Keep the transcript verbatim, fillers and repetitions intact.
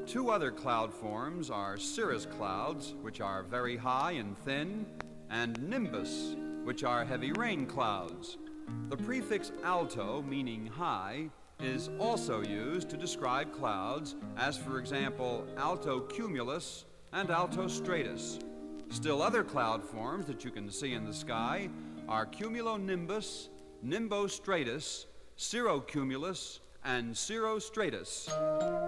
Two other cloud forms are cirrus clouds, which are very high and thin, and nimbus, which are heavy rain clouds. The prefix alto, meaning high, is also used to describe clouds, as for example, alto cumulus and alto stratus. Still other cloud forms that you can see in the sky are cumulonimbus, nimbostratus, cirrocumulus, and cirrostratus.